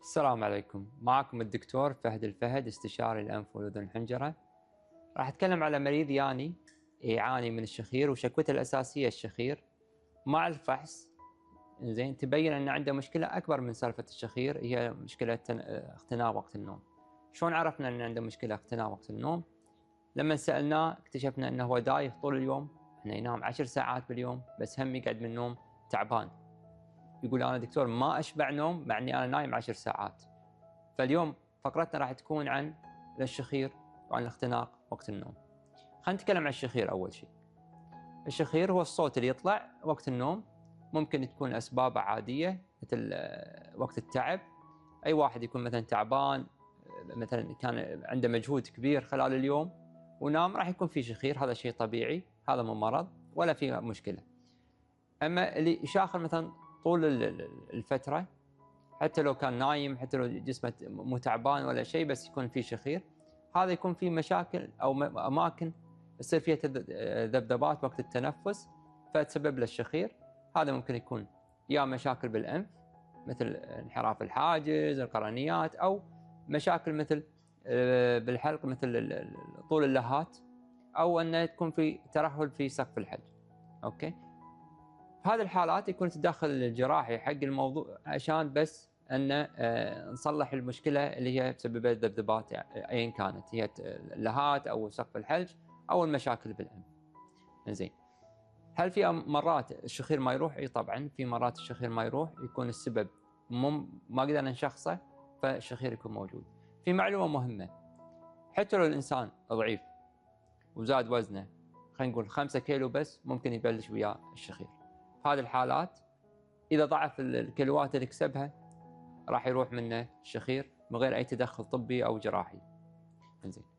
السلام عليكم، معكم الدكتور فهد الفهد استشاري الأنف والأذن والحنجرة. راح أتكلم على مريض يعاني من الشخير وشكوته الأساسية الشخير. مع الفحص زين تبين أن عنده مشكلة أكبر من سالفة الشخير، هي مشكلة اختناق وقت النوم. شلون عرفنا أن عنده مشكلة اختناق وقت النوم؟ لما سألناه اكتشفنا أنه هو دايخ طول اليوم، ينام 10 ساعات باليوم بس هم يقعد من النوم تعبان. يقول أنا دكتور ما أشبع نوم مع أني أنا نايم 10 ساعات. فاليوم فقرتنا راح تكون عن الشخير وعن الاختناق وقت النوم. خلينا نتكلم عن الشخير أول شيء. الشخير هو الصوت اللي يطلع وقت النوم، ممكن تكون أسبابه عادية مثل وقت التعب. أي واحد يكون مثلا تعبان، مثلا كان عنده مجهود كبير خلال اليوم ونام، راح يكون في شخير. هذا شيء طبيعي، هذا مو مرض ولا في مشكلة. أما اللي يشاخر مثلا طول الفترة، حتى لو كان نايم، حتى لو جسمه مو تعبان ولا شيء، بس يكون في شخير، هذا يكون في مشاكل او اماكن يصير فيها ذبذبات وقت التنفس فتسبب له الشخير. هذا ممكن يكون يا مشاكل بالانف مثل انحراف الحاجز، القرنيات، او مشاكل مثل بالحلق مثل طول اللهات، او انه تكون في ترهل في سقف الحلق. اوكي، في هذه الحالات يكون التدخل الجراحي حق الموضوع عشان بس ان نصلح المشكله اللي هي مسببه الذبذبات، يعني ايا كانت هي اللهات او سقف الحلج او المشاكل بالانف. زين، هل في مرات الشخير ما يروح؟ اي طبعا في مرات الشخير ما يروح، يكون السبب ما قدرنا نشخصه فالشخير يكون موجود. في معلومه مهمه، حتى لو الانسان ضعيف وزاد وزنه، خلينا نقول 5 كيلو بس، ممكن يبلش وياه الشخير. في هذه الحالات إذا ضعف الكيلوات اللي كسبها راح يروح منه الشخير من غير أي تدخل طبي أو جراحي. إنزين.